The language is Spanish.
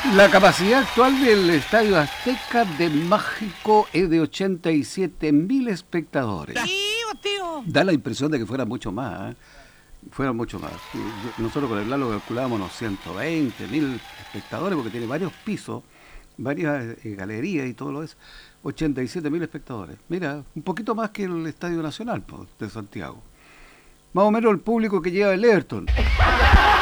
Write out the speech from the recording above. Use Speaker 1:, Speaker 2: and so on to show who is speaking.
Speaker 1: La capacidad actual del Estadio Azteca de México es de 87.000 espectadores.
Speaker 2: Tío.
Speaker 1: Da la impresión de que fuera mucho más, ¿eh? Fuera mucho más. Nosotros con el Lalo calculábamos unos 120.000 espectadores porque tiene varios pisos, varias galerías y todo lo eso. 87.000 espectadores. Mira, un poquito más que el Estadio Nacional de Santiago. Más o menos el público que lleva el Everton.